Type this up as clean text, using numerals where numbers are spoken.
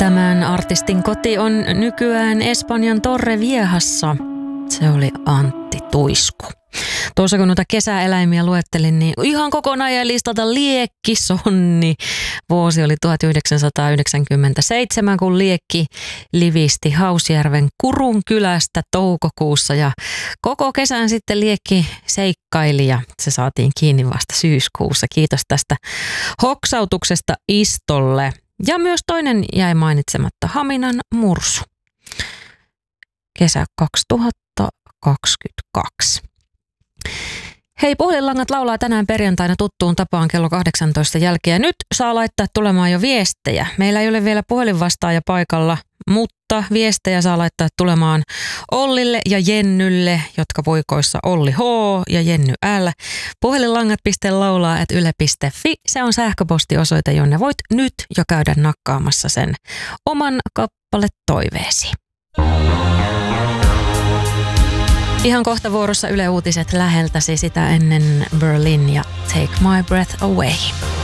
Tämän artistin koti on nykyään Espanjan Torreviejassa. Se oli Antti Tuisku. Tuossa kun noita kesäeläimiä luettelin, niin ihan kokonaan jäi listalta liekkisonni. Vuosi oli 1997, kun liekki livisti Hausjärven Kurun kylästä toukokuussa. Ja koko kesän sitten liekki seikkaili ja se saatiin kiinni vasta syyskuussa. Kiitos tästä hoksautuksesta Istolle. Ja myös toinen jäi mainitsematta, Haminan Mursu. Kesä 2022. Hei, puhelinlangat laulaa tänään perjantaina tuttuun tapaan kello 18 jälkeen. Nyt saa laittaa tulemaan jo viestejä. Meillä ei ole vielä puhelinvastaaja paikalla, mutta viestejä saa laittaa tulemaan Ollille ja Jennylle, jotka puikoissa Olli H ja Jenny L. Puhelinlangat.laulaa@yle.fi. Se on sähköpostiosoite, jonne voit nyt jo käydä nakkaamassa sen oman kappaletoiveesi. Ihan kohta vuorossa Yle Uutiset läheltäsi, sitä ennen Berlin ja Take My Breath Away.